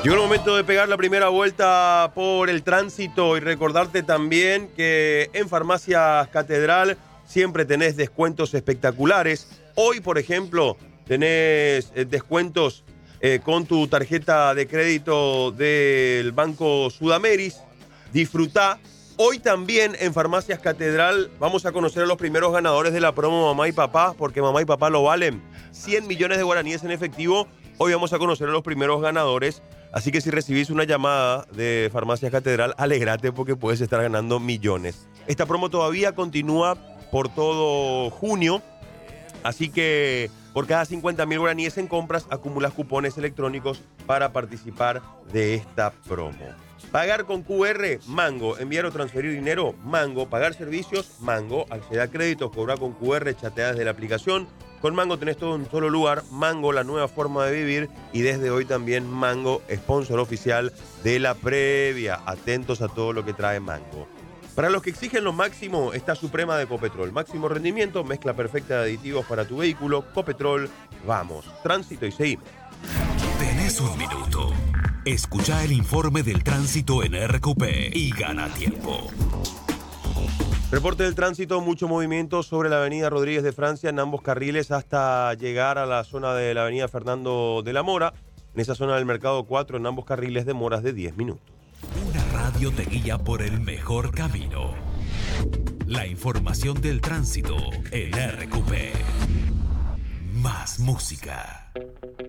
Llegó el momento de pegar la primera vuelta por el tránsito y recordarte también que en Farmacias Catedral siempre tenés descuentos espectaculares. Hoy, por ejemplo, tenés descuentos con tu tarjeta de crédito del Banco Sudameris. Disfrutá. Hoy también en Farmacias Catedral vamos a conocer a los primeros ganadores de la promo Mamá y Papá, porque Mamá y Papá lo valen. 100 millones de guaraníes en efectivo. Hoy vamos a conocer a los primeros ganadores. Así que si recibís una llamada de Farmacias Catedral, alegrate porque puedes estar ganando millones. Esta promo todavía continúa por todo junio. Así que por cada 50.000 guaraníes en compras, acumulas cupones electrónicos para participar de esta promo. Pagar con QR, Mango. Enviar o transferir dinero, Mango. Pagar servicios, Mango. Acceder a créditos, cobrar con QR, chatear desde la aplicación. Con Mango tenés todo en un solo lugar. Mango, la nueva forma de vivir. Y desde hoy también Mango, sponsor oficial de la previa. Atentos a todo lo que trae Mango. Para los que exigen lo máximo, está Suprema de Copetrol. Máximo rendimiento, mezcla perfecta de aditivos para tu vehículo. Copetrol, vamos. Tránsito y seguimos. Tenés un minuto. Escucha el informe del tránsito en RQP y gana tiempo. Reporte del tránsito, mucho movimiento sobre la avenida Rodríguez de Francia en ambos carriles hasta llegar a la zona de la avenida Fernando de la Mora. En esa zona del Mercado 4 en ambos carriles demoras de 10 minutos. Una radio te guía por el mejor camino. La información del tránsito en RQP. Más música.